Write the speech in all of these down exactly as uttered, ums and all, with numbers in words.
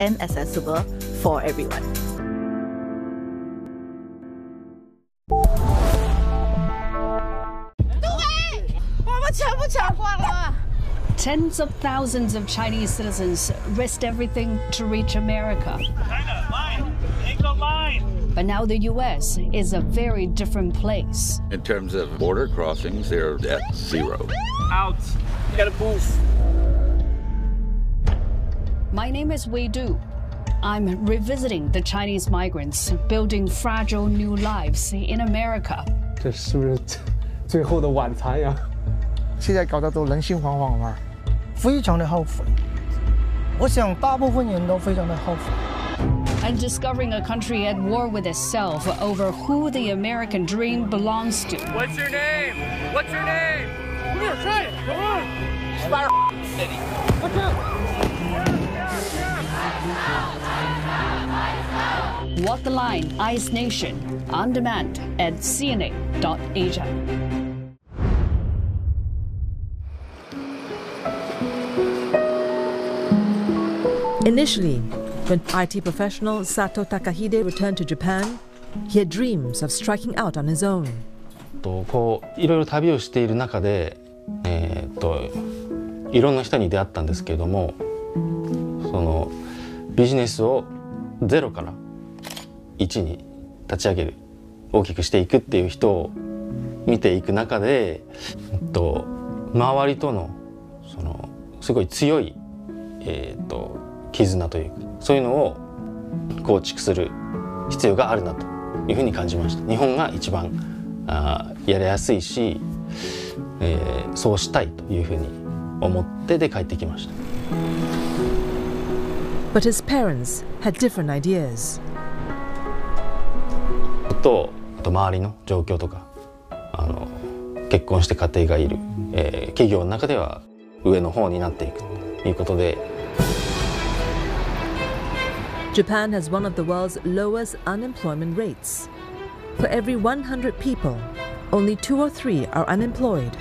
and accessible for everyone. Tens of thousands of Chinese citizens risked everything to reach America. China, line! Take the line! But now the U S is a very different place. In terms of border crossings, they're at zero. Out! You gotta move. My name is Wei Du. I'm revisiting the Chinese migrants building fragile new lives in America. 这是不是最后的晚餐呀？ 现在搞得都人心惶惶嘛，非常的后悔。我想大部分人都非常的后悔。 And discovering a country at war with itself over who the American dream belongs to. What's your name? What's your name? Come here, try it. Come on. Fire city. Watch out. Walk the Line, Ice Nation, on demand at C N A dot Asia. Initially, when I T professional Sato Takahide returned to Japan, he had dreams of striking out on his own. とこういろいろ旅をしている中で、えー、といろんな人に出会ったんですけれども、そのビジネスをゼロからいちに立ち上げる、大きくしていくっていう人を見ていく中で、えっと周りとのそのすごい強い、えー、と絆というか、そういうのを構築する必要があるなというふうに感じました。日本が一番あやりやすいし、えー、そうしたいというふうに思ってで帰ってきました。 But his parents had different ideas. と、あと周りの状況とか、あの結婚して家庭がいる、えー、企業の中では上の方になっていくということで。 Japan has one of the world's lowest unemployment rates. For every one hundred people, only two or three are unemployed.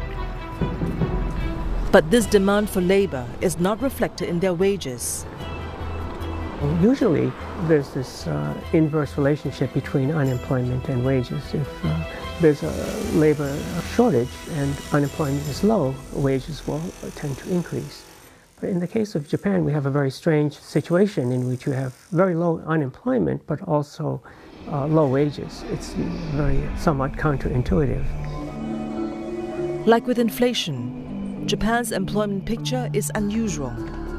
But this demand for labor is not reflected in their wages. Usually, there's this uh, inverse relationship between unemployment and wages. If uh, there's a labor shortage and unemployment is low, wages will tend to increase. But in the case of Japan, we have a very strange situation in which you have very low unemployment, but also uh, low wages. It's very somewhat counterintuitive. Like with inflation, Japan's employment picture is unusual.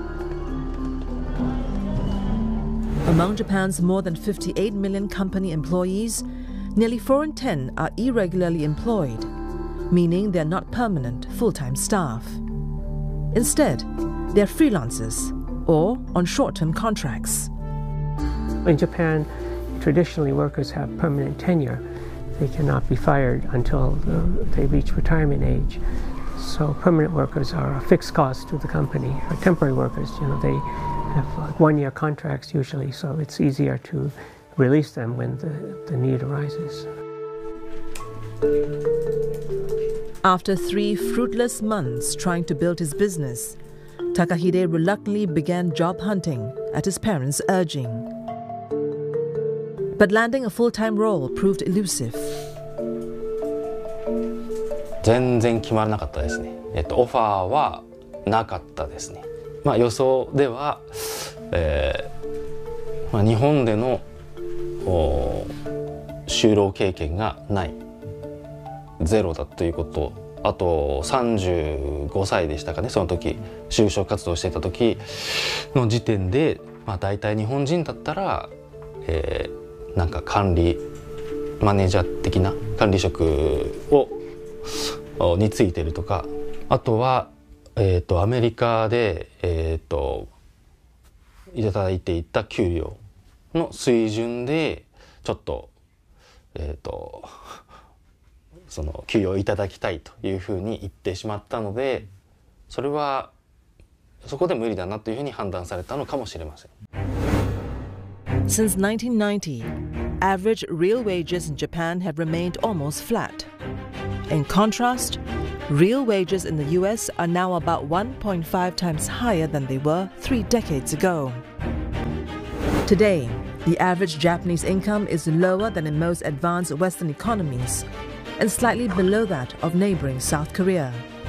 Among Japan's more than fifty-eight million company employees, nearly four in ten are irregularly employed, meaning they're not permanent full-time staff. Instead, they're freelancers or on short-term contracts. In Japan, traditionally workers have permanent tenure. They cannot be fired until uh, they reach retirement age. So permanent workers are a fixed cost to the company. Or temporary workers, you know, they have like one-year contracts usually, so it's easier to release them when the, the need arises. After three fruitless months trying to build his business, Takahide reluctantly began job hunting at his parents' urging. But landing a full-time role proved elusive. 全然決まらなかったですね。えっとオファーはなかったですね。まあ予想では、えーまあ、日本での就労経験がない、ゼロだということ。あとさんじゅうごさいでしたかね、その時就職活動してた時の時点で、まあ、大体日本人だったら、えー、なんか管理マネージャー的な管理職をについてるとか、あとは、えー、とアメリカで、えー、といただいていた給料の水準でちょっとえっ、ー、とその給与をいただきたいというふうに言ってしまったので、それはそこで無理だなというふうに判断されたのかもしれません。 Since nineteen ninety, average real wages in Japan have remained almost flat. In contrast, real wages in the U S are now about one point five times higher than they were three decades ago. Today, the average Japanese income is lower than in most advanced Western economies and slightly below that of neighboring South Korea.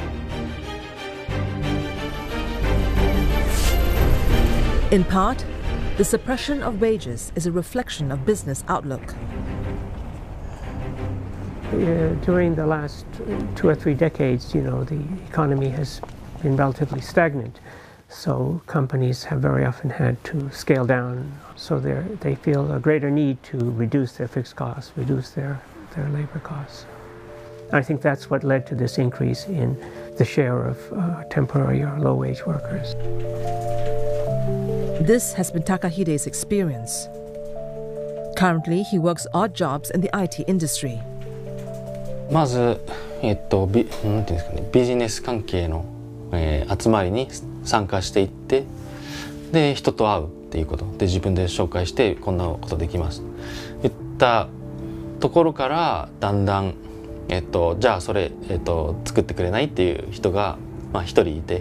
In part, the suppression of wages is a reflection of business outlook. Uh, during the last two or three decades, you know, the economy has been relatively stagnant. So companies have very often had to scale down, so they feel a greater need to reduce their fixed costs, reduce their, their labor costs. I think that's what led to this increase in the share of uh, temporary or low-wage workers. This has been Takahide's experience. Currently, he works odd jobs in the I T industry. まず、えっと、ビ、なんていうんですかね、ビジネス関係の、えー、集まりに参加していって、で人と会うっていうことで自分で紹介してこんなことできます。言ったところからだんだん、えっと、じゃあそれ、えっと、作ってくれないっていう人がまあ一人いて、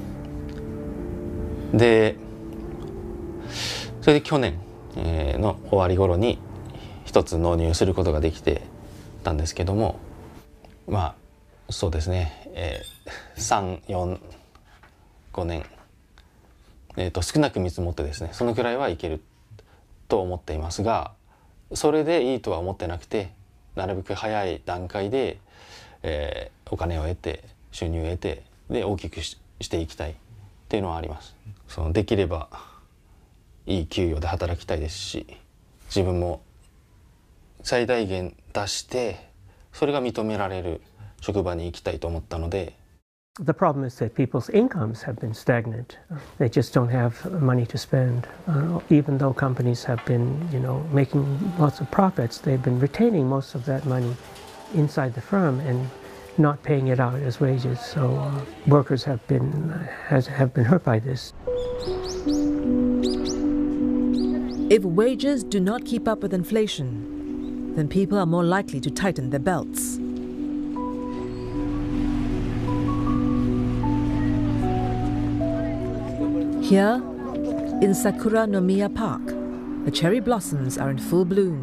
でそれで去年、えー、の終わり頃に一つ納入することができてたんですけども、まあそうですね、えー、さん、よん、ごねん、えーと少なく見積もってですね、そのくらいはいけると思っていますが、それでいいとは思ってなくて、なるべく早い段階で、えー、お金を得て収入を得てで大きく し, していきたいっていうのはあります。そのできればいい給与で働きたいですし、自分も最大限出してそれが認められる職場に行きたいと思ったので。 The problem is that people's incomes have been stagnant. They just don't have money to spend. Uh, even though companies have been, you know, making lots of profits, they've been retaining most of that money inside the firm and not paying it out as wages. So uh, workers have been has have been hurt by this. If wages do not keep up with inflation, then people are more likely to tighten their belts. Here, in Sakura no Miya Park, the cherry blossoms are in full bloom.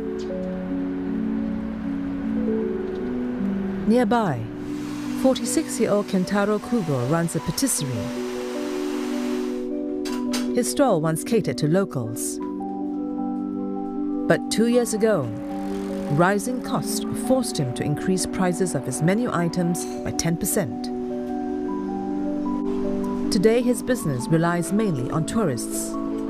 Nearby, forty-six-year-old Kentaro Kugo runs a patisserie. His stall once catered to locals. But two years ago, rising costs forced him to increase prices of his menu items by ten percent. Today, his business relies mainly on tourists.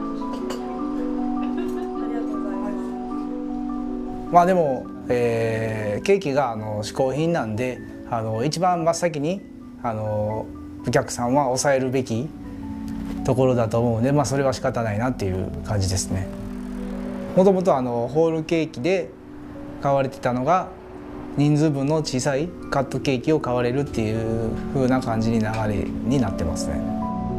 まあでも、えー、ケーキがあの嗜好品なんで、あの一番真っ先にあのお客さんは抑えるべきところだと思うので、まあそれは仕方ないなっていう感じですね。もともとあのホールケーキで買われてたのが、人数分の小さいカットケーキを買われるっていう風な感じに流れになってますね。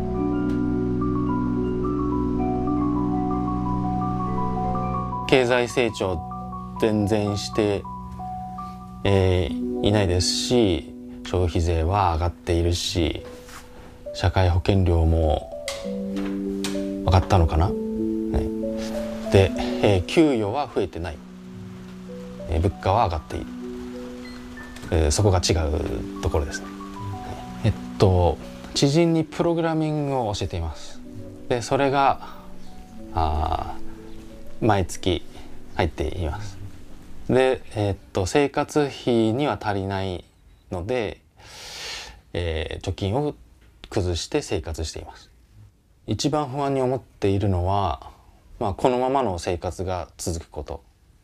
経済成長全然して、えー、いないですし、消費税は上がっているし、社会保険料も上がったのかな、ね、で、えー、給与は増えてない、えー、物価は上がっている、えー、そこが違うところですね。えっと知人にプログラミングを教えています。でそれがあ毎月入っています。で、えー、っと生活費には足りないので、えー、貯金を崩して生活しています。一番不安に思っているのは、まあ、このままの生活が続くこと。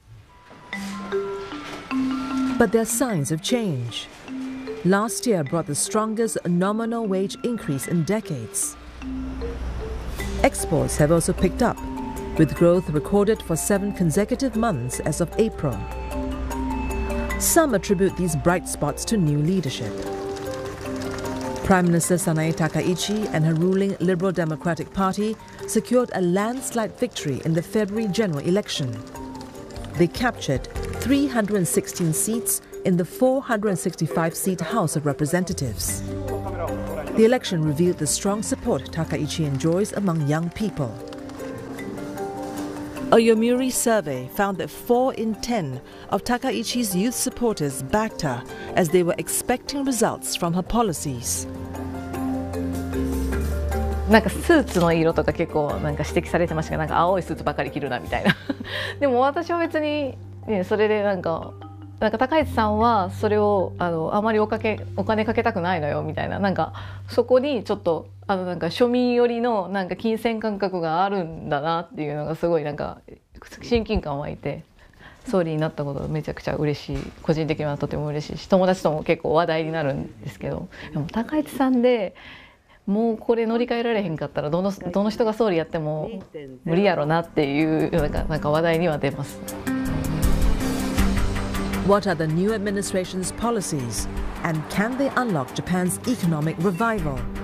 But there are signs of change. Last year brought the strongest nominal wage increase in decades. Exports have also picked up, with growth recorded for seven consecutive months as of April. Some attribute these bright spots to new leadership. Prime Minister Sanae Takaichi and her ruling Liberal Democratic Party secured a landslide victory in the February general election. They captured three hundred sixteen seats in the four hundred sixty-five seat House of Representatives. The election revealed the strong support Takaichi enjoys among young people. A Yomiuri survey found that four in ten of Takaichi's youth supporters backed her as they were expecting results from her policies. なんかスーツの色とか結構なんか指摘されてましたけど、なんか青いスーツばっかり着るなみたいなでも私は別に、ね、それでなんかなんか高市さんはそれをあのあまりおかけお金かけたくないのよみたいな、なんかそこにちょっとあのなんか庶民寄りのなんか金銭感覚があるんだなっていうのがすごいなんか親近感湧いて、総理になったことめちゃくちゃ嬉しい、個人的にはとても嬉しいし、友達とも結構話題になるんですけど、でも高市さんでもうこれ乗り換えられへんかったらどのどの人が総理やっても無理やろなっていうなんかなんか話題には出ます。 What are the new administration's policies, and can they unlock Japan's economic revival?